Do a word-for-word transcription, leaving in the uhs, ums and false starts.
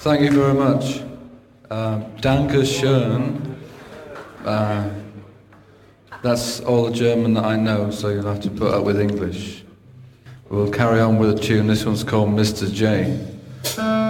Thank you very much. Um, Danke schön. Uh, that's all the German that I know, so you'll have to put up with English. We'll carry on with a tune. This one's called Mister J.